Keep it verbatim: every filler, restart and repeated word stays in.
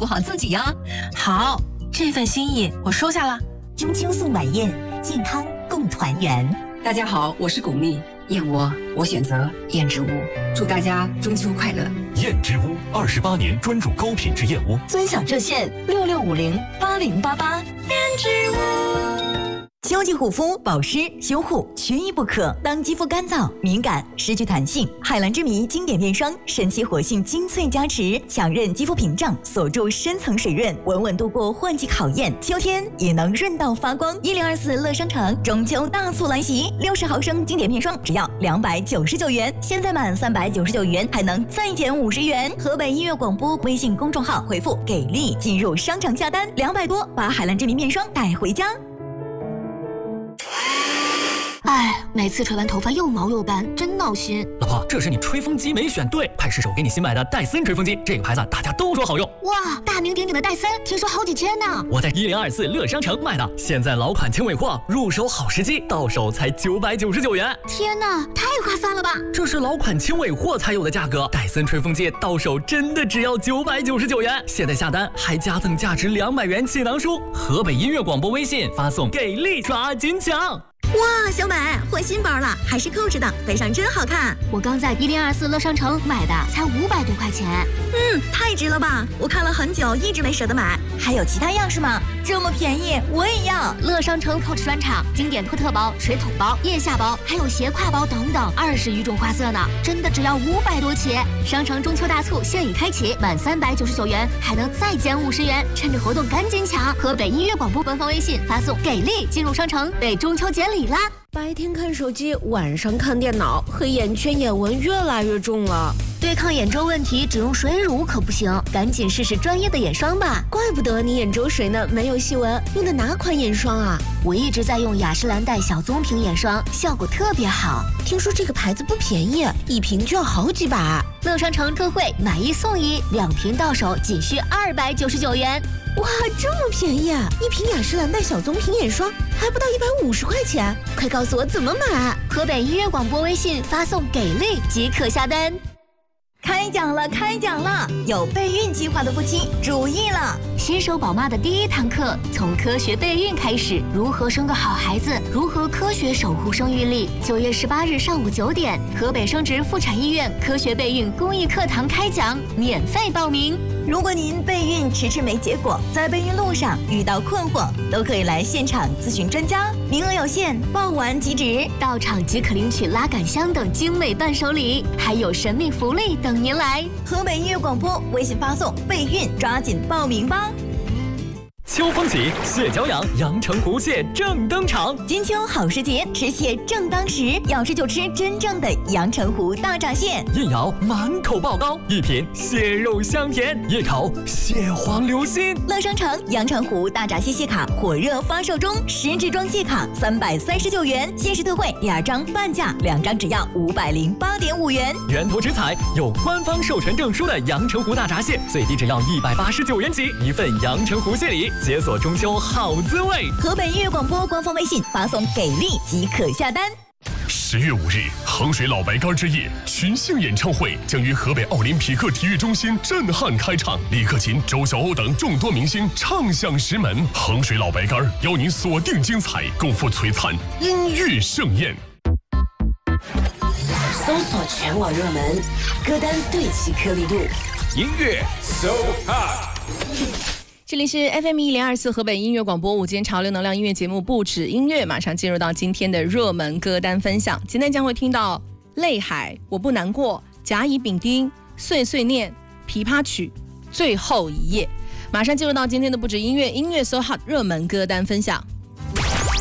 顾好自己呀。 好，这份心意我收下了。 中秋送晚宴，健康共团圆。 大家好，我是巩俐，燕窝我选择燕之屋，祝大家中秋快乐。 燕之屋二十八年专注高品质燕窝， 尊享热线六六五零八零八八。燕之屋。 秋季护肤、保湿、修护缺一不可。当肌肤干燥、敏感、失去弹性，海蓝之谜经典面霜神奇活性精粹加持，强韧肌肤屏障，锁住深层水润，稳稳度过换季考验。秋天也能润到发光。一零二四乐商城中秋大促来袭，六十毫升经典面霜只要两百九十九元，现在满三百九十九元还能再减五十元。河北音乐广播微信公众号回复“给力”进入商城下单，两百多把海蓝之谜面霜带回家。 哎，每次吹完头发又毛又干，真闹心。 老婆，这是你吹风机没选对，快试试我给你新买的戴森吹风机，这个牌子大家都说好用。 哇，大名鼎鼎的戴森，听说好几千呢。 我在一零二四乐商城买的，现在老款轻尾货，入手好时机，到手才九百九十九元。 天哪，太划算了吧！ 这是老款轻尾货才有的价格，戴森吹风机到手真的只要九百九十九元。现在下单还加赠价值两百元气囊书。河北音乐广播微信发送给力抓紧抢。 哇，小美换新包了，还是扣着的，背上真好看。 我刚在一零二四乐商城买的，才五百多块钱。 嗯，太值了吧！我看了很久，一直没舍得买。还有其他样式吗？这么便宜，我也要。 乐商城 Coach 专场，经典托特包、水桶包、腋下包，还有斜挎包等等，二十余种花色呢，真的只要五百多起。商城中秋大促现已开启，满三百九十九元还能再减五十元，趁着活动赶紧抢！河北音乐广播官方微信发送“给力”进入商城，被中秋节礼啦！ 白天看手机，晚上看电脑，黑眼圈、眼纹越来越重了。 对抗眼周问题，只用水乳可不行，赶紧试试专业的眼霜吧。 怪不得你眼周水呢，没有细纹。用的哪款眼霜啊？ 我一直在用雅诗兰黛小棕瓶眼霜，效果特别好。 听说这个牌子不便宜，一瓶就要好几百。 乐商城特惠，买一送一，两瓶到手仅需二百九十九元。 哇，这么便宜啊！一瓶雅诗兰黛小棕瓶眼霜还不到一百五十块钱，快告诉我怎么买！ 河北音乐广播微信发送“给力”即可下单。 开讲了，开讲了！有备孕计划的夫妻注意了， 新手宝妈的第一堂课从科学备孕开始，如何生个好孩子，如何科学守护生育力。九月十八日上午九点，河北生殖妇产医院科学备孕公益课堂开讲，免费报名。 如果您备孕迟迟没结果，在备孕路上遇到困惑，都可以来现场咨询专家，名额有限，报完即止。 到场即可领取拉杆箱等精美伴手礼，还有神秘福利等您来。 河北音乐广播微信发送备孕，抓紧报名吧。 秋风起，蟹脚痒，阳澄湖蟹正登场。 金秋好时节，吃蟹正当时，要吃就吃真正的阳澄湖大闸蟹。 一咬满口爆膏，一品蟹肉香甜，一口蟹黄流心。 乐商城阳澄湖大闸蟹蟹卡火热发售中，十支装蟹卡三百三十九元，限时特惠，第二张半价，两张只要五百零八点五元。 源头直采，有官方授权证书的阳澄湖大闸蟹，最低只要一百八十九元起，一份阳澄湖蟹礼。解锁中秋好滋味。 河北音乐广播官方微信发送给力即可下单。 十月五日，衡水老白干之夜群星演唱会将于河北奥林匹克体育中心震撼开场，李克勤、周晓鸥等众多明星唱响石门。衡水老白干邀您锁定精彩，共赴璀璨音乐盛宴。 搜索全网热门歌单，对齐颗粒度， 音乐 so hot。 这里是 F M 一零二四河北音乐广播午间潮流能量音乐节目不止音乐，马上进入到今天的热门歌单分享。今天将会听到泪海、我不难过、甲乙丙丁、碎碎念、琵琶曲、最后一页。马上进入到今天的不止音乐音乐 so hot 热门歌单分享。